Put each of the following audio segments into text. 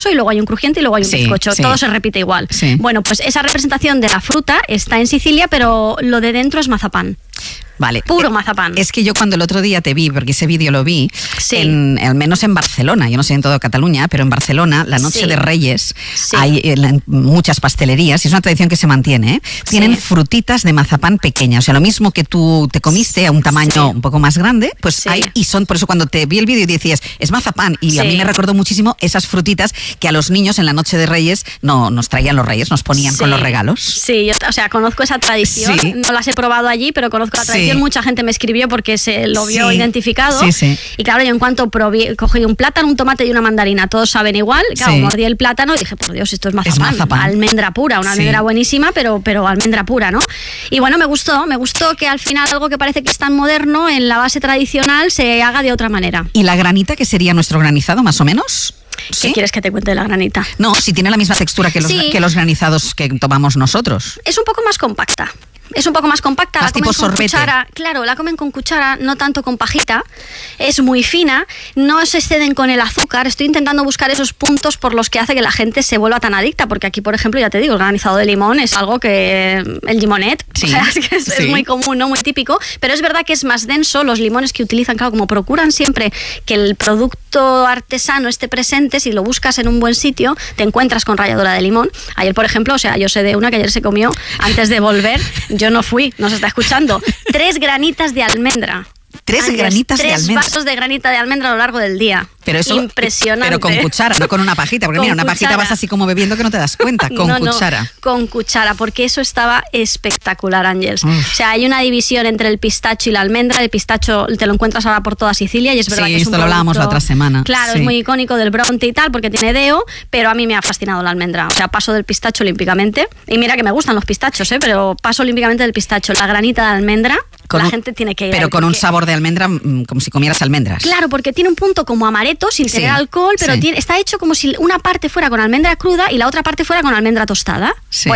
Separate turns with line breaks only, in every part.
y luego hay un crujiente y luego hay un bizcocho. Todo se repite igual.
Sí.
Bueno, pues esa representación de la fruta está en Sicilia, pero lo de dentro es mazapán.
Vale.
Puro mazapán.
Es que yo cuando el otro día te vi, porque ese vídeo lo vi, al menos en Barcelona, yo no sé en toda Cataluña, pero en Barcelona, la Noche de Reyes, hay muchas pastelerías, y es una tradición que se mantiene, ¿eh? Tienen frutitas de mazapán pequeñas, o sea, lo mismo que tú te comiste a un tamaño un poco más grande, pues hay, y son, por eso cuando te vi el vídeo decías, es mazapán, y a mí me recordó muchísimo esas frutitas que a los niños en la Noche de Reyes nos traían los Reyes, nos ponían con los regalos.
Sí, yo, o sea, conozco esa tradición, no las he probado allí, pero conozco la tradición. Mucha gente me escribió porque se lo vio identificado. Y claro, yo en cuanto probé, cogí un plátano, un tomate y una mandarina, todos saben igual. Claro, mordí el plátano y dije, por Dios, esto es mazapán. Almendra pura, una almendra buenísima, pero almendra pura, ¿no? Y bueno, me gustó que al final algo que parece que es tan moderno, en la base tradicional, se haga de otra manera.
¿Y la granita, que sería nuestro granizado, más o menos?
¿Qué quieres que te cuente de la granita?
No, si tiene la misma textura que los granizados que tomamos nosotros.
Es un poco más compacta. Es un poco más compacta,
más
la comen con cuchara. Claro, la comen con cuchara, no tanto con pajita. Es muy fina, no se exceden con el azúcar. Estoy intentando buscar esos puntos por los que hace que la gente se vuelva tan adicta, porque aquí, por ejemplo, ya te digo, el granizado de limón es algo que... El limonet, o sea, es muy común, ¿no? Muy típico, pero es verdad que es más denso. Los limones que utilizan, claro, como procuran siempre que el producto artesano esté presente, si lo buscas en un buen sitio, te encuentras con ralladura de limón. Ayer, por ejemplo, o sea, yo sé de una que ayer se comió antes de volver. Yo no fui, no se está escuchando. 3 granitas de almendra.
3 granitas de almendra.
3 vasos de granita de almendra a lo largo del día.
Pero eso,
impresionante.
Pero con cuchara, no con una pajita, porque mira, una pajita vas así como bebiendo que no te das cuenta, con cuchara.
No, con cuchara, porque eso estaba espectacular, Ángels. O sea, hay una división entre el pistacho y la almendra. El pistacho te lo encuentras ahora por toda Sicilia y es verdad que es un
esto lo hablábamos la otra semana.
Claro, es muy icónico del Bronte y tal, porque tiene deo, pero a mí me ha fascinado la almendra. O sea, paso del pistacho olímpicamente. Y mira que me gustan los pistachos, pero paso olímpicamente del pistacho. La granita de almendra, la gente tiene que ir.
Pero con un sabor de almendra, como si comieras almendras.
Claro, porque tiene un punto como amaretto, sin tener alcohol, pero está hecho como si una parte fuera con almendra cruda y la otra parte fuera con almendra tostada.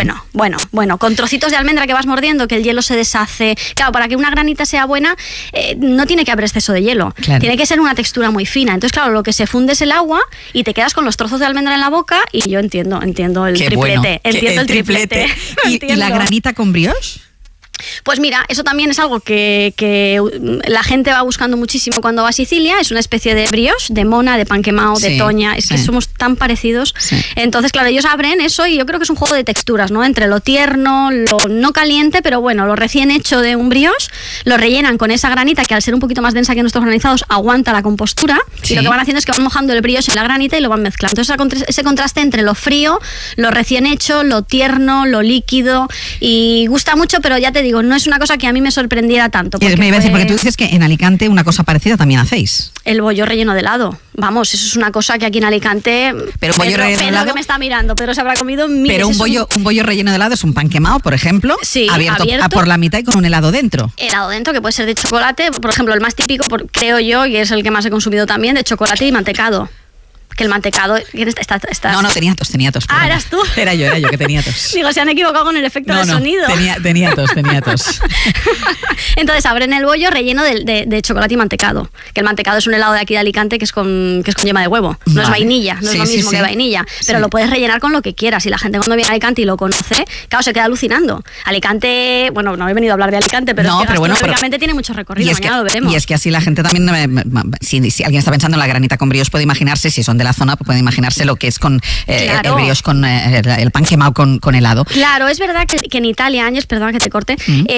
Bueno, con trocitos de almendra que vas mordiendo, que el hielo se deshace. Claro, para que una granita sea buena, no tiene que haber exceso de hielo. Claro. Tiene que ser una textura muy fina. Entonces, claro, lo que se funde es el agua y te quedas con los trozos de almendra en la boca y yo entiendo el triplete.
Bueno,
entiendo el triplete.
¿Y la granita con brioche?
Pues mira, eso también es algo que la gente va buscando muchísimo cuando va a Sicilia. Es una especie de brioche, de mona, de pan quemado, de toña. Es que somos tan parecidos. Entonces, claro, ellos abren eso y yo creo que es un juego de texturas, ¿no? Entre lo tierno, lo no caliente, pero bueno, lo recién hecho de un brioche, lo rellenan con esa granita que al ser un poquito más densa que nuestros granizados aguanta la compostura. Y lo que van haciendo es que van mojando el brioche en la granita y lo van mezclando. Entonces, ese contraste entre lo frío, lo recién hecho, lo tierno, lo líquido, y gusta mucho, pero ya te digo, no es una cosa que a mí me sorprendiera tanto.
Me iba a decir, porque tú dices que en Alicante una cosa parecida también hacéis.
El bollo relleno de helado. Vamos, eso es una cosa que aquí en Alicante...
Pero un bollo relleno de helado...
que me está mirando, Pedro se habrá comido miles.
Pero un bollo relleno de helado es un pan quemado, por ejemplo, abierto por la mitad y con un helado dentro.
Helado dentro, que puede ser de chocolate, por ejemplo, el más típico, creo yo, y es el que más he consumido también, de chocolate y mantecado. Que el mantecado...
No, tenía tos.
Ah, ¿eras tú?
Era yo que tenía tos.
Digo, se han equivocado con el efecto de sonido.
Tenía tos.
Entonces abren el bollo relleno de chocolate y mantecado. Que el mantecado es un helado de aquí de Alicante que es con yema de huevo. No es vainilla, no es lo mismo que vainilla. Pero lo puedes rellenar con lo que quieras. Y la gente cuando viene a Alicante y lo conoce, claro, se queda alucinando. Alicante, bueno, no he venido a hablar de Alicante, pero gastronómicamente tiene mucho recorrido. Mañana lo veremos.
Y es que así la gente también, si alguien está pensando en la granita con brioche, puede imaginarse, si son de la zona, puede imaginarse lo que es con el brioche, con el pan quemado con helado.
Claro, es verdad que en Italia, Ángels, perdona que te corte,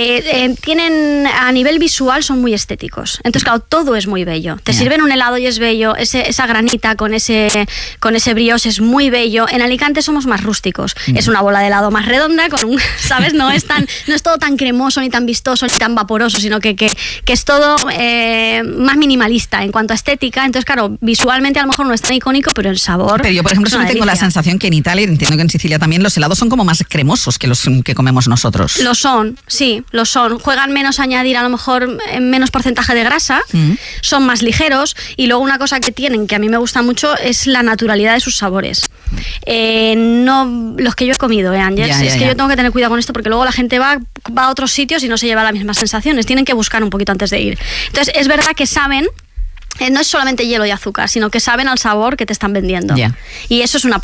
tienen, a nivel visual, son muy estéticos. Entonces, claro, todo es muy bello. Te sirven un helado y es bello, esa granita con ese brioche es muy bello. En Alicante somos más rústicos. Es una bola de helado más redonda, ¿sabes? No es todo tan cremoso, ni tan vistoso, ni tan vaporoso, sino que es todo más minimalista en cuanto a estética. Entonces, claro, visualmente a lo mejor no es tan icónico, pero el sabor...
Pero yo, por ejemplo, siempre tengo la sensación que en Italia, entiendo que en Sicilia también, los helados son como más cremosos que los que comemos nosotros.
Lo son, sí, lo son. Juegan menos a añadir a lo mejor menos porcentaje de grasa, son más ligeros, y luego una cosa que tienen, que a mí me gusta mucho, es la naturalidad de sus sabores. No los que yo he comido, Ángels, yo tengo que tener cuidado con esto, porque luego la gente va a otros sitios y no se lleva las mismas sensaciones, tienen que buscar un poquito antes de ir. Entonces, es verdad que saben... no es solamente hielo y azúcar, sino que saben al sabor que te están vendiendo. Y eso es una